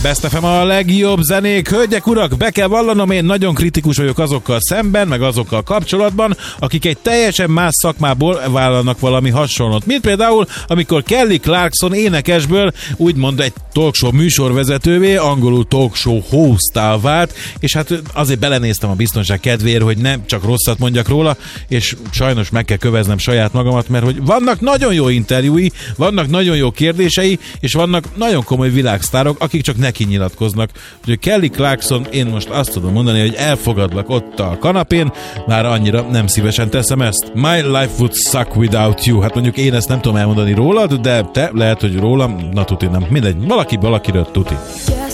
Best FM a legjobb zenék. Hölgyek, urak, be kell vallanom, én nagyon kritikus vagyok azokkal szemben, meg azokkal kapcsolatban, akik egy teljesen más szakmából vállalnak valami hasonlót. Mint például, amikor Kelly Clarkson énekesből úgymond egy talkshow műsorvezetővé, angolul talkshow hostá vált, és hát azért belenéztem a biztonság kedvéért, hogy nem csak rosszat mondjak róla, és sajnos meg kell köveznem saját magamat, mert hogy vannak nagyon jó interjúi, vannak nagyon jó kérdései, és vannak nagyon komoly világsztárok, akik csak neki nyilatkoznak. Úgyhogy Kelly Clarkson, én most azt tudom mondani, hogy elfogadlak ott a kanapén, már annyira nem szívesen teszem ezt. My life would suck without you. Hát mondjuk én ezt nem tudom elmondani rólad, de te lehet, hogy rólam, na tuti nem. Mindegy, valakiről tuti.